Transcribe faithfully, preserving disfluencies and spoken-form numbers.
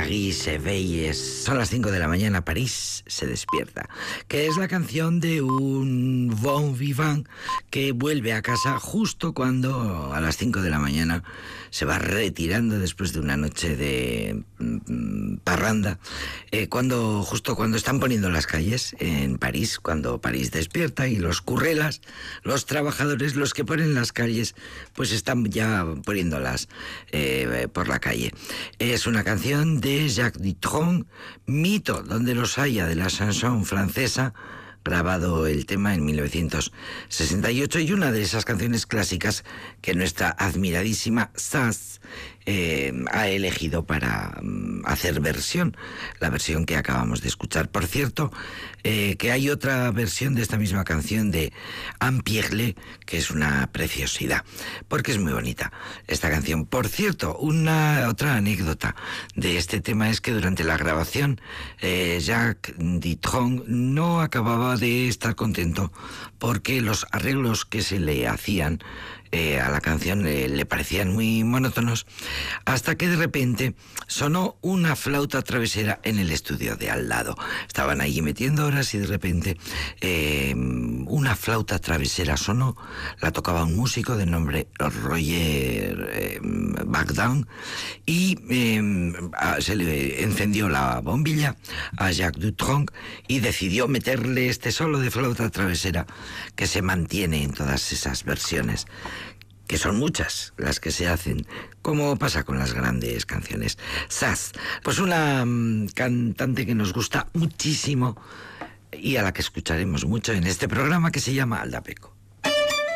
Paris se veille. Son las cinco de la mañana, París se despierta. Que es la canción de un bon vivant que vuelve a casa justo cuando a las cinco de la mañana se va retirando después de una noche de mm, parranda. Eh, cuando, justo cuando están poniendo las calles en París, cuando París despierta y los currelas, los trabajadores, los que ponen las calles, pues están ya poniéndolas eh, por la calle. Es una canción de Jacques Dutronc, mito donde los haya de la chanson francesa, grabado el tema en mil novecientos sesenta y ocho, y una de esas canciones clásicas que nuestra admiradísima Sass eh, ha elegido para um, hacer versión, la versión que acabamos de escuchar. Por cierto, eh, que hay otra versión de esta misma canción de Anne Pierlet, que es una preciosidad, porque es muy bonita esta canción. Por cierto, una otra anécdota de este tema es que durante la grabación eh, Jacques Dutronc no acababa de estar contento porque los arreglos que se le hacían Eh, a la canción eh, le parecían muy monótonos, hasta que de repente sonó una flauta travesera en el estudio de al lado. Estaban allí metiendo horas y de repente eh, una flauta travesera sonó, la tocaba un músico de nombre Roger eh, Bagdan, y eh, se le encendió la bombilla a Jacques Dutronc y decidió meterle este solo de flauta travesera que se mantiene en todas esas versiones, que son muchas las que se hacen, como pasa con las grandes canciones. Sass, pues una um, cantante que nos gusta muchísimo y a la que escucharemos mucho en este programa que se llama Aldapeco.